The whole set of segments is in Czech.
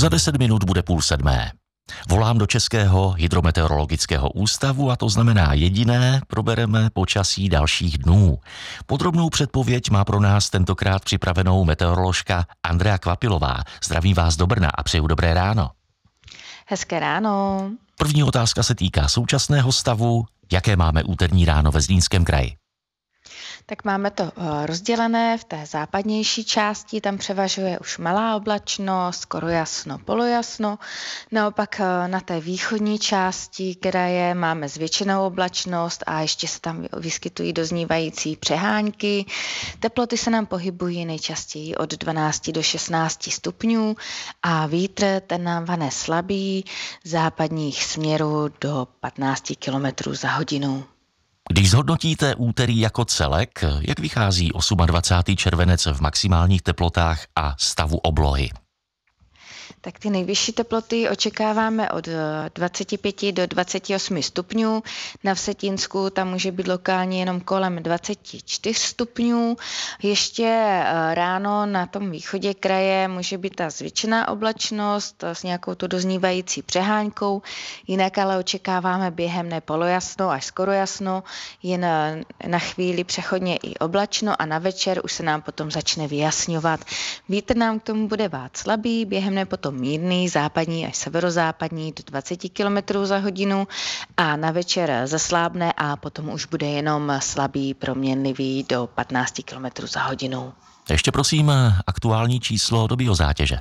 Za 10 minut bude 6:30. Volám do Českého hydrometeorologického ústavu a to znamená jediné, probereme počasí dalších dnů. Podrobnou předpověď má pro nás tentokrát připravenou meteoroložka Andrea Kvapilová. Zdravím vás do Brna a přeju dobré ráno. Hezké ráno. První otázka se týká současného stavu. Jaké máme úterní ráno ve Zlínském kraji? Tak máme to rozdělené v té západnější části, tam převažuje už malá oblačnost, skoro jasno, polojasno. Naopak na té východní části kraje máme zvětšenou oblačnost a ještě se tam vyskytují doznívající přehánky. Teploty se nám pohybují nejčastěji od 12 do 16 stupňů a vítr ten nám vane slabý západních směrů do 15 km za hodinu. Když zhodnotíte úterý jako celek, jak vychází 28. červenec v maximálních teplotách a stavu oblohy? Tak ty nejvyšší teploty očekáváme od 25 do 28 stupňů. Na Vsetínsku tam může být lokálně jenom kolem 24 stupňů. Ještě ráno na tom východě kraje může být ta zvětšená oblačnost s nějakou tu doznívající přehánkou. Jinak ale očekáváme během dne polojasno až skoro jasno, jen na chvíli přechodně i oblačno a na večer už se nám potom začne vyjasňovat. Vítr nám k tomu bude vát slabý, během dne potom mírný, západní až severozápadní do 20 km za hodinu a na večer zeslábne a potom už bude jenom slabý, proměnlivý do 15 km za hodinu. Ještě prosím aktuální číslo do biozátěže.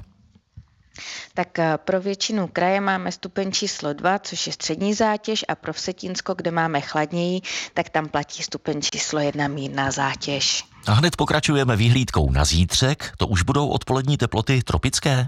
Tak pro většinu kraje máme stupeň číslo 2, což je střední zátěž a pro Vsetínsko, kde máme chladněji, tak tam platí stupeň číslo 1, mírná zátěž. A hned pokračujeme výhlídkou na zítřek. To už budou odpolední teploty tropické?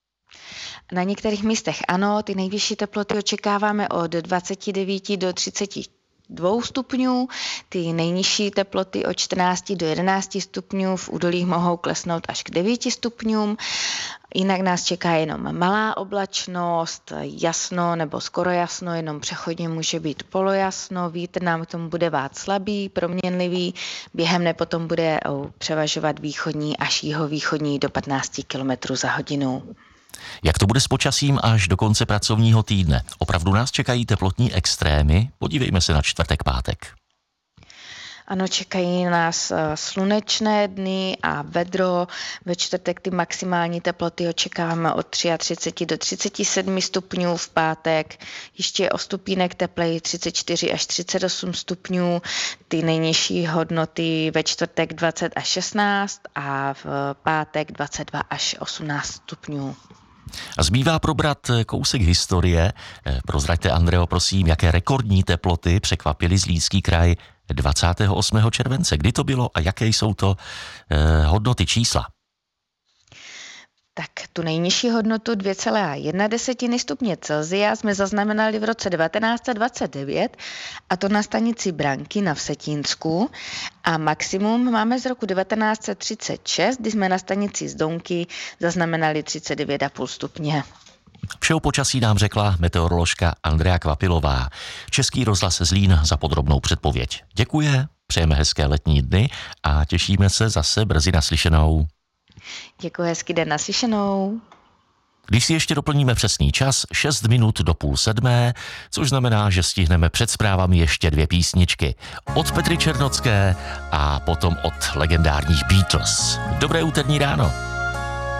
Na některých místech ano, ty nejvyšší teploty očekáváme od 29 do 32 stupňů, ty nejnižší teploty od 14 do 11 stupňů, v údolích mohou klesnout až k 9 stupňům. Jinak nás čeká jenom malá oblačnost, jasno nebo skoro jasno, jenom přechodně může být polojasno, vítr nám k tomu bude vát slabý, proměnlivý, během dne potom bude převažovat východní až jihovýchodní do 15 km za hodinu. Jak to bude s počasím až do konce pracovního týdne? Opravdu nás čekají teplotní extrémy? Podívejme se na čtvrtek, pátek. Ano, čekají nás slunečné dny a vedro. Ve čtvrtek ty maximální teploty očekáváme od 33 do 37 stupňů, v pátek ještě o stupínek tepleji 34 až 38 stupňů, ty nejnižší hodnoty ve čtvrtek 20 až 16 a v pátek 22 až 18 stupňů. A zbývá probrat kousek historie. Prozraďte, Andreo, prosím, jaké rekordní teploty překvapily Zlínský kraj 28. července. Kdy to bylo a jaké jsou to hodnoty, čísla? Tak tu nejnižší hodnotu 2,1 stupně Celsia jsme zaznamenali v roce 1929 a to na stanici Branky na Vsetínsku a maximum máme z roku 1936, kdy jsme na stanici Zdonky zaznamenali 39,5 stupně. Vše o počasí nám řekla meteoroložka Andrea Kvapilová. Český rozhlas Zlín za podrobnou předpověď. Děkuje, přejeme hezké letní dny a těšíme se zase brzy naslyšenou. Děkuji, hezký den, naslyšenou. Když si ještě doplníme přesný čas, 6 minut do 6:30, což znamená, že stihneme před zprávami ještě 2 písničky. Od Petry Černocké a potom od legendárních Beatles. Dobré úterní ráno.